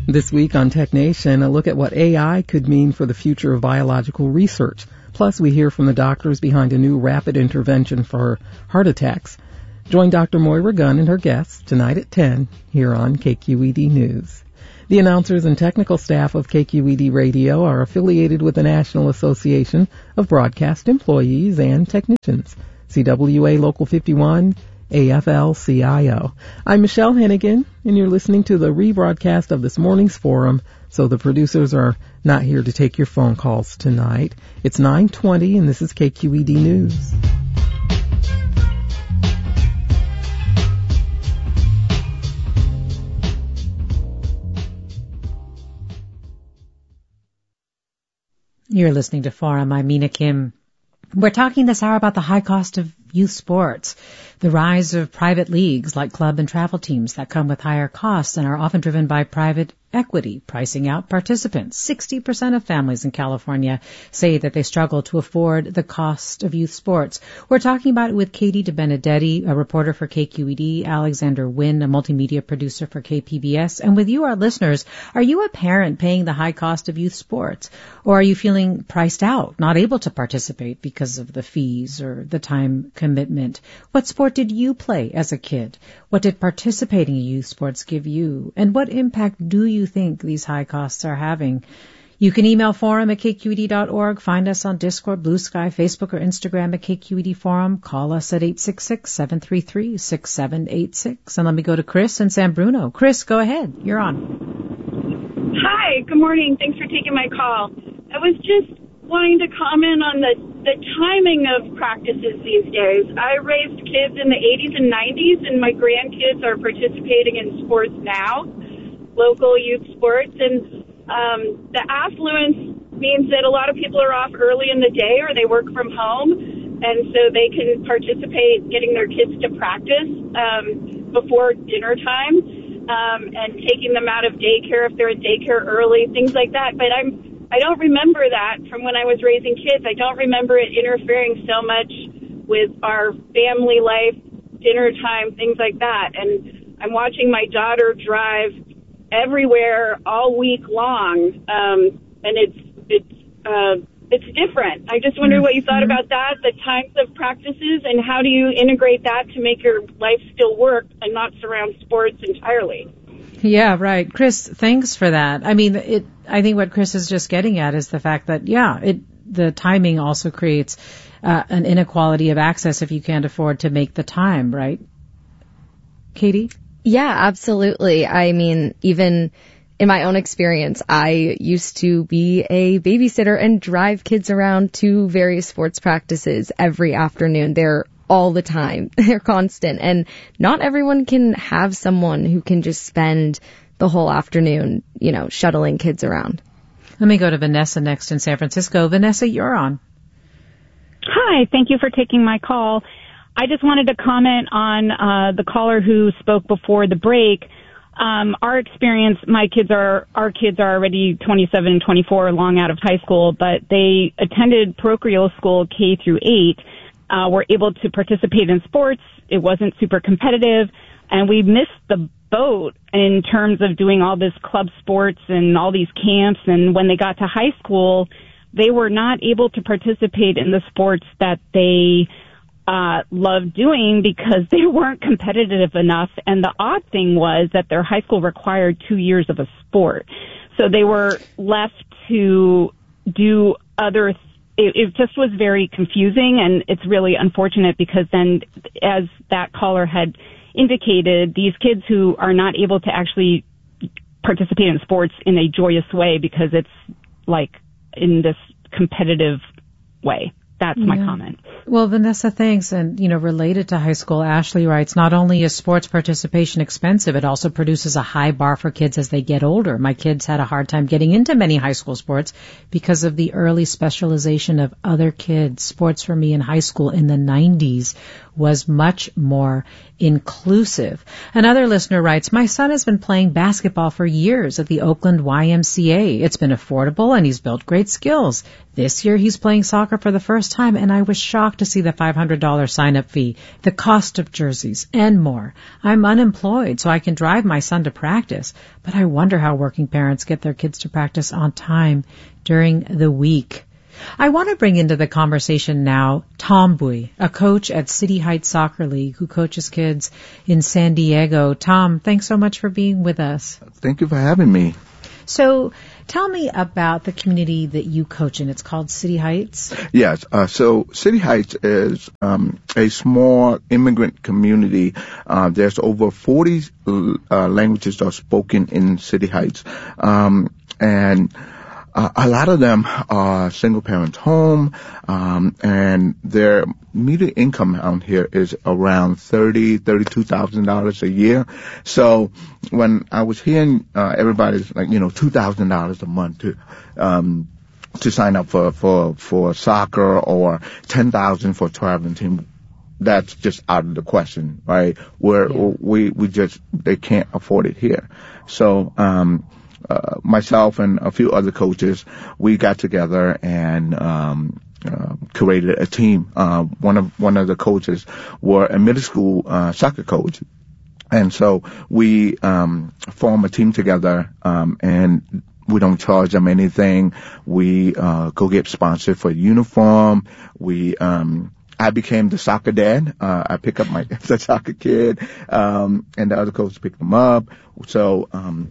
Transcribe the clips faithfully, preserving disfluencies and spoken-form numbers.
This week on Tech Nation, a look at what A I could mean for the future of biological research. Plus, we hear from the doctors behind a new rapid intervention for heart attacks. Join Doctor Moira Gunn and her guests tonight at ten here on K Q E D News. The announcers and technical staff of K Q E D Radio are affiliated with the National Association of Broadcast Employees and Technicians, C W A Local fifty-one, A F L C I O. I'm Michelle Hennigan, and you're listening to the rebroadcast of this morning's forum, so the producers are not here to take your phone calls tonight. It's nine twenty, and this is K Q E D News. You're listening to Forum. I'm Mina Kim. We're talking this hour about the high cost of youth sports, the rise of private leagues like club and travel teams that come with higher costs and are often driven by private equity, pricing out participants. sixty percent of families in California say that they struggle to afford the cost of youth sports. We're talking about it with Katie DeBenedetti, a reporter for K Q E D, Alexander Wynn, a multimedia producer for K P B S, and with you, our listeners. Are you a parent paying the high cost of youth sports, or are you feeling priced out, not able to participate because of the fees or the time commitment? What sport did you play as a kid? What did participating in youth sports give you? And what impact do you think these high costs are having? You can email forum at k q e d dot org, find us on Discord, Blue Sky, Facebook, or Instagram at K Q E D Forum. Call us at eight six six, seven three three, six seven eight six. And let me go to Chris in San Bruno. Chris, go ahead. You're on. Hi, good morning. Thanks for taking my call. I was just wanting to comment on the, the timing of practices these days. I raised kids in the eighties and nineties, and my grandkids are participating in sports now, local youth sports, and um, the affluence means that a lot of people are off early in the day or they work from home, and so they can participate getting their kids to practice um, before dinner time um, and taking them out of daycare if they're at daycare early, things like that. But I'm I don't remember that from when I was raising kids. I don't remember it interfering so much with our family life, dinner time, things like that. And I'm watching my daughter drive everywhere all week long, um, and it's it's uh, it's different. I just wonder what you thought about that, the times of practices, and how do you integrate that to make your life still work and not surround sports entirely? Yeah, right. Chris, thanks for that. I mean, it, I think what Chris is just getting at is the fact that, yeah, it, the timing also creates uh, an inequality of access if you can't afford to make the time, right? Katie? Yeah, absolutely. I mean, even in my own experience, I used to be a babysitter and drive kids around to various sports practices every afternoon. They're all the time. They're constant. And not everyone can have someone who can just spend the whole afternoon, you know, shuttling kids around. Let me go to Vanessa next in San Francisco. Vanessa, you're on. Hi. Thank you for taking my call. I just wanted to comment on uh, the caller who spoke before the break. Um, our experience, my kids are, our kids are already twenty-seven and twenty-four, long out of high school, but they attended parochial school K through eight. Uh, were able to participate in sports. It wasn't super competitive, and we missed the boat in terms of doing all this club sports and all these camps. And when they got to high school, they were not able to participate in the sports that they uh, loved doing because they weren't competitive enough. And the odd thing was that their high school required two years of a sport. So they were left to do other things. It, it just was very confusing, and it's really unfortunate because then, as that caller had indicated, these kids who are not able to actually participate in sports in a joyous way because it's like in this competitive way. That's my yeah. comment. Well, Vanessa, thanks. And, you know, related to high school, Ashley writes, not only is sports participation expensive, it also produces a high bar for kids as they get older. My kids had a hard time getting into many high school sports because of the early specialization of other kids. Sports for me in high school in the nineties was much more inclusive. Another listener writes, my son has been playing basketball for years at the Oakland Y M C A. It's been affordable and he's built great skills. This year he's playing soccer for the first first time, and I was shocked to see the five hundred dollars sign-up fee, the cost of jerseys, and more. I'm unemployed, so I can drive my son to practice, but I wonder how working parents get their kids to practice on time during the week. I want to bring into the conversation now Tom Bui, a coach at City Heights Soccer League who coaches kids in San Diego. Tom, thanks so much for being with us. Thank you for having me. So tell me about the community that you coach in. It's called City Heights? Yes. Uh, so City Heights is um, a small immigrant community. Uh, there's over forty uh, languages that are spoken in City Heights. Um, and Uh, a lot of them are single parents home, um, and their median income out here is around thirty, thirty-two thousand dollars a year. So when I was hearing uh, everybody's like, you know, two thousand dollars a month to um, to sign up for for for soccer or ten thousand for a traveling team, that's just out of the question, right? Where yeah. we we just they can't afford it here. So um Uh, myself and a few other coaches, we got together and um, uh, created a team. Uh, one of one of the coaches were a middle school uh, soccer coach, and so we um, form a team together. Um, and we don't charge them anything. We uh, go get sponsored for uniform. We um, I became the soccer dad. Uh, I pick up my the soccer kid, um, and the other coaches pick them up. So. Um,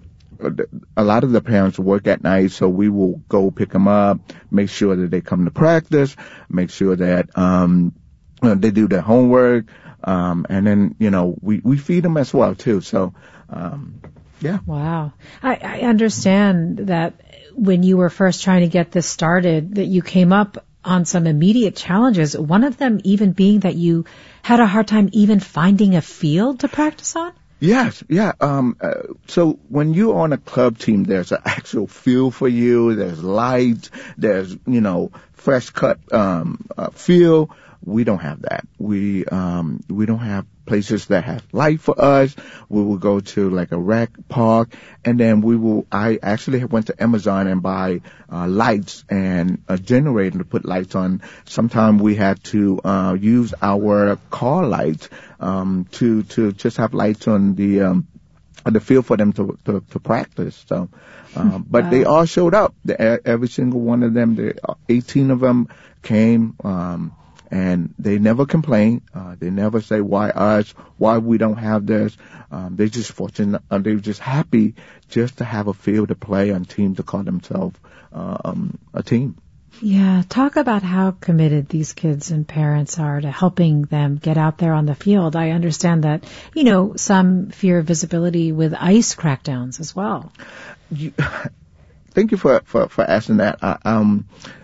A lot of the parents work at night, so we will go pick them up, make sure that they come to practice, make sure that um they do their homework, um and then, you know, we, we feed them as well, too. So, um yeah. Wow. I, I understand that when you were first trying to get this started, that you came up on some immediate challenges, one of them even being that you had a hard time even finding a field to practice on? Yes, yeah. Um, uh, so when you're on a club team, there's an actual field for you. There's lights. There's, you know, fresh cut um, uh, field. We don't have that. We um, we don't have places that have light for us. We will go to like a rec park, and then we will. I actually went to Amazon and buy uh, lights and a generator to put lights on. Sometimes we had to uh, use our car lights um, to to just have lights on the um, on the field for them to to, to practice. So, um, but wow. They all showed up. The, every single one of them. The eighteen of them came. Um, And they never complain. Uh, they never say, why us? Why we don't have this? Um, they're just fortunate. Uh, they're just happy just to have a field to play and team to call themselves uh, um, a team. Yeah. Talk about how committed these kids and parents are to helping them get out there on the field. I understand that, you know, some fear visibility with ICE crackdowns as well. You, thank you for, for, for asking that. Uh, um,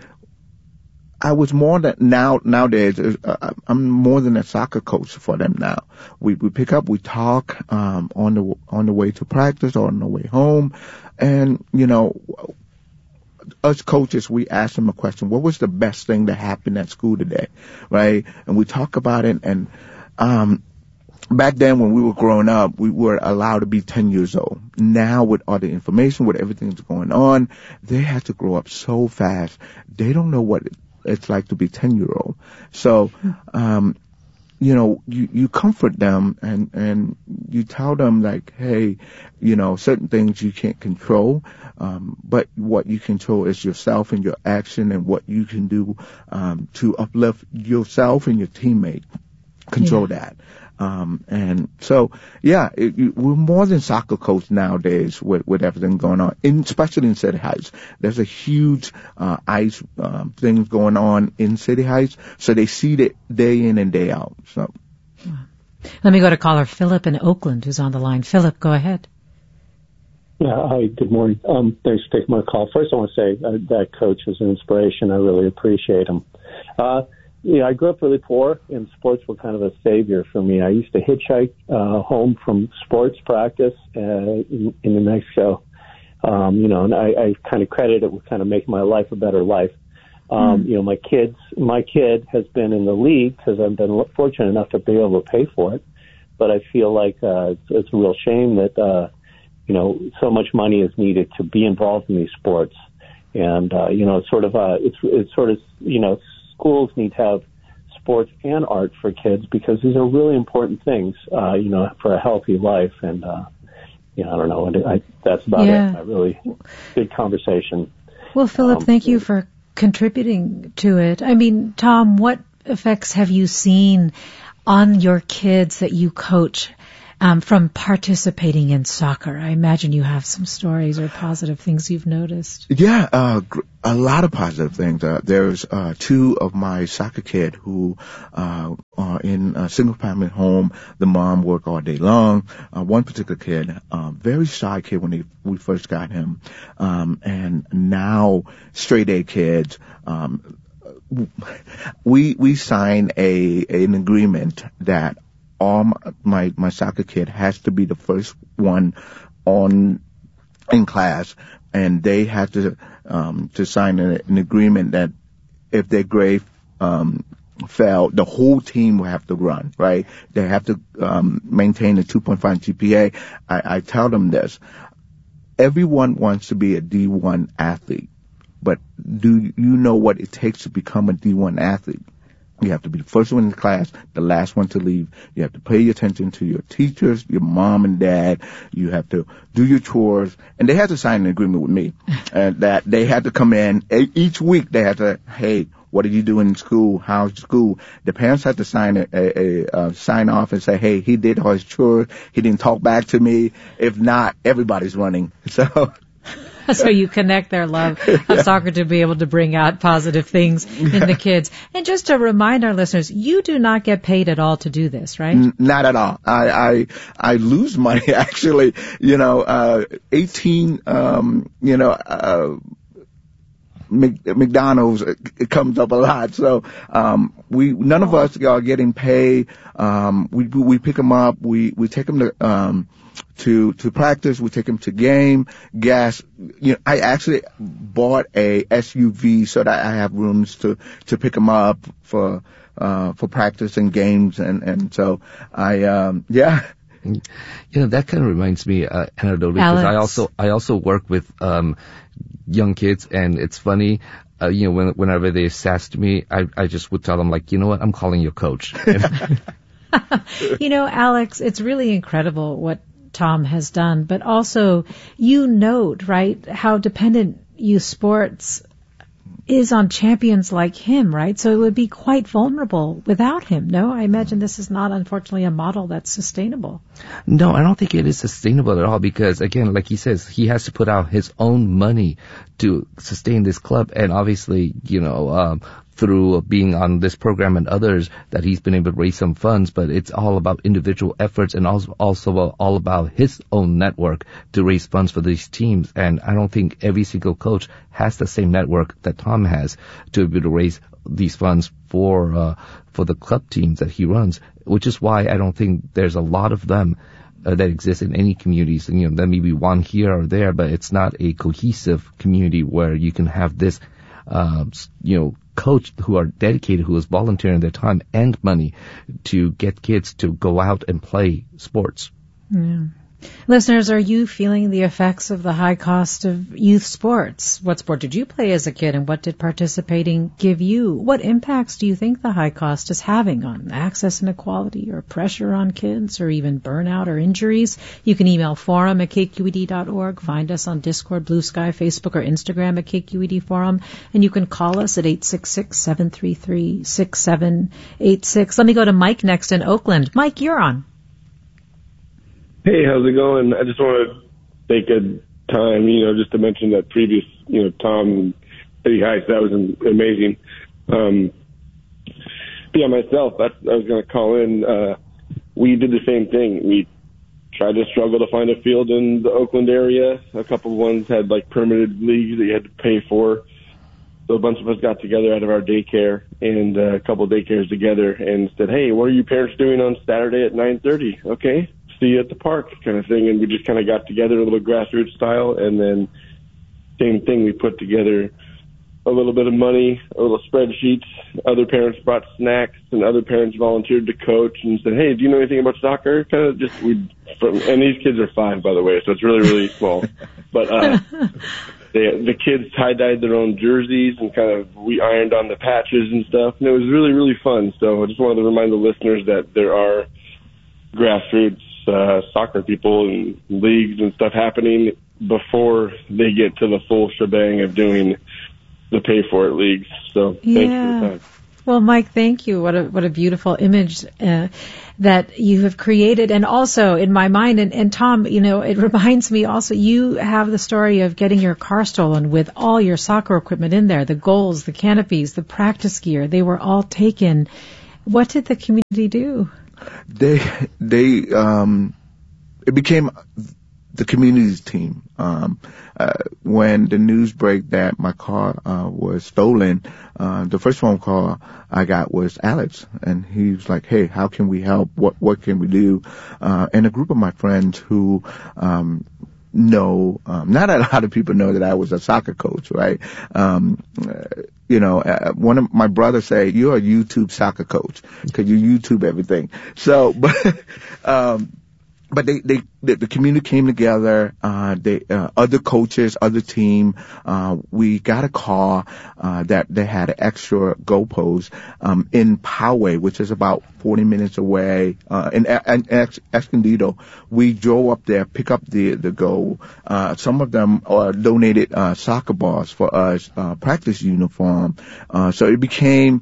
I was more than now nowadays. Uh, I'm more than a soccer coach for them now. We we pick up, we talk um, on the on the way to practice or on the way home, and you know, us coaches, we ask them a question: what was the best thing that happened at school today, right? And we talk about it. And um, back then, when we were growing up, we were allowed to be ten years old. Now, with all the information, with everything that's going on, they have to grow up so fast. They don't know what it, it's like to be ten year old. So, um, you know, you, you comfort them and, and you tell them like, hey, you know, certain things you can't control. Um, but what you control is yourself and your action and what you can do, um, to uplift yourself and your teammate. Control yeah. that. Um, and so, yeah, it, you, we're more than soccer coach nowadays with, with everything going on, in, especially in City Heights. There's a huge, uh, ice, um, things going on in City Heights. So they see it day in and day out. So. Let me go to caller Philip in Oakland, who's on the line. Philip, go ahead. Yeah, hi, good morning. Um, thanks for taking my call. First, I want to say uh, that coach was an inspiration. I really appreciate him. Uh, You know, I grew up really poor, and sports were kind of a savior for me. I used to hitchhike uh, home from sports practice uh, in, in New Mexico, um, you know, and I, I kind of credit it with kind of making my life a better life. Um, mm. You know, my kids, my kid has been in the league because I've been fortunate enough to be able to pay for it. But I feel like uh, it's, it's a real shame that, uh, you know, so much money is needed to be involved in these sports. And, uh, you know, it's sort of, uh, it's, it's sort of, you know, schools need to have sports and art for kids because these are really important things, uh, you know, for a healthy life. And, uh, you know, I don't know. I, that's about yeah. it. A really big conversation. Well, Philip, um, thank you for contributing to it. I mean, Tom, what effects have you seen on your kids that you coach um, from participating in soccer? I imagine you have some stories or positive things you've noticed. Yeah, uh, a lot of positive things. Uh, there's uh, two of my soccer kids who uh, are in a single-family home. The mom work all day long. Uh, one particular kid, uh, very shy kid when they, we first got him, um, and now straight-A kids. Um, we we signed a an agreement that all my my soccer kid has to be the first one on in class, and they had to um to sign an, an agreement that if their grade um fell, the whole team will have to run, right? They have to um maintain a two point five G P A. I, I tell them this: everyone wants to be a D one athlete. But do you know what it takes to become a D one athlete? You have to be the first one in the class, the last one to leave. You have to pay attention to your teachers, your mom and dad. You have to do your chores. And they had to sign an agreement with me uh, that they had to come in each week. They had to, hey, what are you doing in school? How's school? The parents had to sign a, a, a uh, sign off and say, hey, he did all his chores. He didn't talk back to me. If not, everybody's running. So... So you connect their love of soccer to be able to bring out positive things in the kids. And just to remind our listeners, you do not get paid at all to do this, right? N- not at all. I, I, I lose money actually, you know, uh, eighteen, um, you know, uh, McDonald's, it comes up a lot. So, um, we, none of us are getting paid. Um, we, we pick them up. We, we take them to, um, to, to practice. We take them to game, gas. You know, I actually bought a S U V so that I have rooms to, to pick them up for, uh, for practice and games. And, and so I, um, yeah. You know, that kind of reminds me, uh, anecdotally, because I also, I also work with, um, young kids, and it's funny, uh, you know, when, whenever they sassed me, I, I just would tell them, like, you know what, I'm calling your coach. You know, Alex, it's really incredible what Tom has done, but also you note, right, how dependent youth sports is on champions like him, right? So it would be quite vulnerable without him. No, I imagine this is not, unfortunately, a model that's sustainable. No, I don't think it is sustainable at all because, again, like he says, he has to put out his own money to sustain this club. And obviously, you know, um, through being on this program and others that he's been able to raise some funds, but it's all about individual efforts and also, also all about his own network to raise funds for these teams. And I don't think every single coach has the same network that Tom has to be able to raise these funds for, uh, for the club teams that he runs, which is why I don't think there's a lot of them Uh, that exist in any communities. And, you know, there may be one here or there, but it's not a cohesive community where you can have this, uh, you know, coach who are dedicated, who is volunteering their time and money to get kids to go out and play sports. Yeah. Listeners, are you feeling the effects of the high cost of youth sports? What sport did you play as a kid, and what did participating give you? What impacts do you think the high cost is having on access inequality or pressure on kids or even burnout or injuries? You can email forum at k q e d dot org, find us on Discord, Blue Sky, Facebook, or Instagram at K Q E D Forum, and you can call us at eight six six, seven three three, six seven eight six. Let me go to Mike next in Oakland. Mike, you're on. Hey, how's it going? I just want to take a time, you know, just to mention that previous, you know, Tom City Heights, that was amazing. Um, yeah, myself, that's, I was going to call in. Uh, we did the same thing. We tried to struggle to find a field in the Oakland area. A couple of ones had like permitted leagues that you had to pay for. So a bunch of us got together out of our daycare and uh, a couple of daycares together and said, hey, what are you parents doing on Saturday at nine thirty? Okay. See you at the park kind of thing. And we just kind of got together a little grassroots style. And then same thing, we put together a little bit of money, a little spreadsheets. Other parents brought snacks and other parents volunteered to coach and said, hey, do you know anything about soccer? Kind of just, we, and these kids are five, by the way, so it's really, really small. But, uh, they, the kids tie-dyed their own jerseys and kind of we ironed on the patches and stuff. And it was really, really fun. So I just wanted to remind the listeners that there are grassroots uh, soccer people and leagues and stuff happening before they get to the full shebang of doing the pay-for-it leagues. So thanks yeah. for the time. Well, Mike, thank you. What a what a beautiful image uh, that you have created. And also in my mind, and, and Tom, you know, it reminds me also, you have the story of getting your car stolen with all your soccer equipment in there, the goals, the canopies, the practice gear. They were all taken. What did the community do? They, they, um, it became the community's team. Um, uh, when the news break that my car, uh, was stolen, uh, the first phone call I got was Alex, and he was like, hey, how can we help? What, what can we do? Uh, and a group of my friends who, um, know, um, not a lot of people know that I was a soccer coach, right? Um, uh, you know, uh, one of my brothers say, you're a YouTube soccer coach because you YouTube everything. So, but, um, But they, they, the, the community came together, uh, they, uh, other coaches, other team, uh, we got a car, uh, that they had an extra goalpost, um, in Poway, which is about forty minutes away, uh, in, in, in Escondido. We drove up there, pick up the, the goal. Uh, some of them, uh, donated, uh, soccer balls for us, uh, practice uniform. Uh, so it became,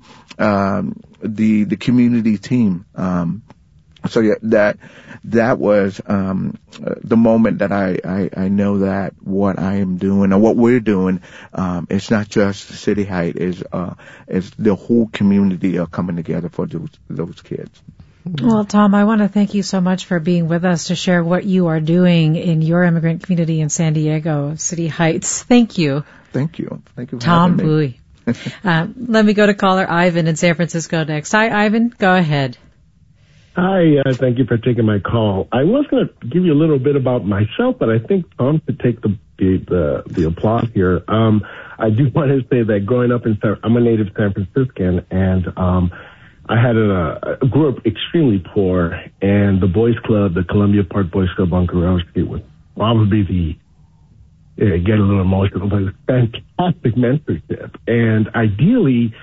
um, the, the community team, um, So yeah, that that was um, the moment that I, I, I know that what I am doing or what we're doing, um, it's not just City Heights, is uh, is the whole community are coming together for those those kids. Well, Tom, I want to thank you so much for being with us to share what you are doing in your immigrant community in San Diego, City Heights. Thank you. Thank you. Thank you for Tom having me. Bowie. uh, let me go to caller Ivan in San Francisco next. Hi, Ivan. Go ahead. Hi, uh, thank you for taking my call. I was going to give you a little bit about myself, but I think Tom could take the the the, the applause here. Um, I do want to say that growing up in San, I'm a native San Franciscan, and um, I had a, a grew up extremely poor, and the boys' club, the Columbia Park Boys Club on Guerrero Street, was probably the uh, get a little emotional, but it was fantastic mentorship, and ideally,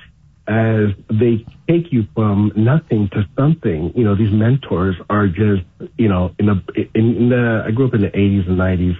as they take you from nothing to something, you know, these mentors are just, you know, in the, in, in the, I grew up in the eighties and nineties.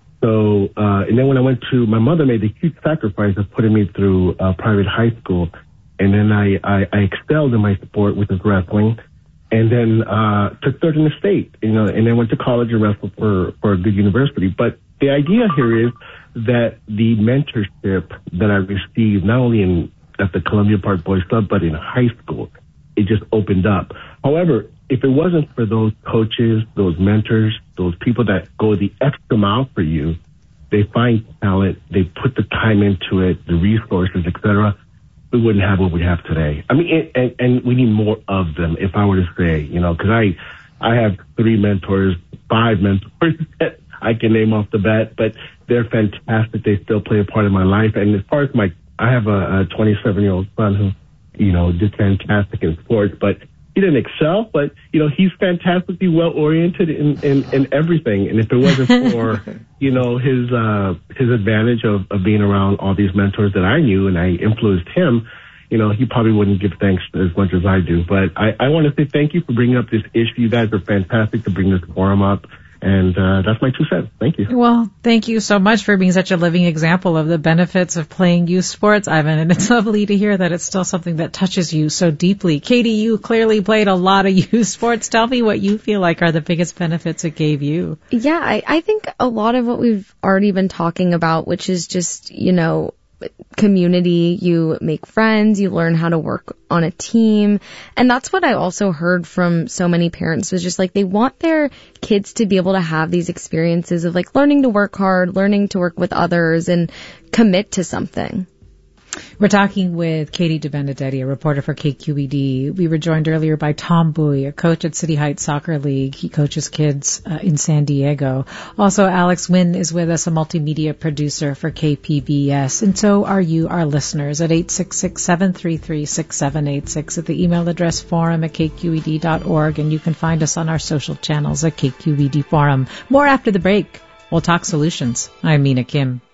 So, uh, and then when I went to, my mother made the huge sacrifice of putting me through uh, private high school. And then I, I, I excelled in my sport, which is wrestling. And then, uh, took third in the state, you know, and then went to college and wrestled for, for a good university. But the idea here is that the mentorship that I received, not only in, at the Columbia Park Boys Club, but in high school, it just opened up. However, if it wasn't for those coaches, those mentors, those people that go the extra mile for you, they find talent, they put the time into it, the resources, et cetera, we wouldn't have what we have today. I mean, it, and, and we need more of them, if I were to say, you know, because I, I have three mentors, five mentors that I can name off the bat, but they're fantastic. They still play a part in my life. And as far as my I have a twenty-seven-year-old son who, you know, did fantastic in sports, but he didn't excel, but, you know, he's fantastically well-oriented in, in, in everything. And if it wasn't for, you know, his, uh, his advantage of, of being around all these mentors that I knew and I influenced him, you know, he probably wouldn't give thanks as much as I do. But I, I want to say thank you for bringing up this issue. You guys are fantastic to bring this forum up. And uh, that's my two cents. Thank you. Well, thank you so much for being such a living example of the benefits of playing youth sports, Ivan. And it's lovely to hear that it's still something that touches you so deeply. Katie, you clearly played a lot of youth sports. Tell me what you feel like are the biggest benefits it gave you. Yeah, I, I think a lot of what we've already been talking about, which is just, you know, community, you make friends, you learn how to work on a team. And that's what I also heard from so many parents, was just like they want their kids to be able to have these experiences of like learning to work hard, learning to work with others and commit to something. We're talking with Katie DeBenedetti, a reporter for K Q E D. We were joined earlier by Tom Bowie, a coach at City Heights Soccer League. He coaches kids uh, in San Diego. Also, Alex Wynn is with us, a multimedia producer for K P B S. And so are you, our listeners, at eight six six, seven three three, six seven eight six, at the email address forum at k q e d dot org. And you can find us on our social channels at K Q E D Forum. More after the break. We'll talk solutions. I'm Mina Kim.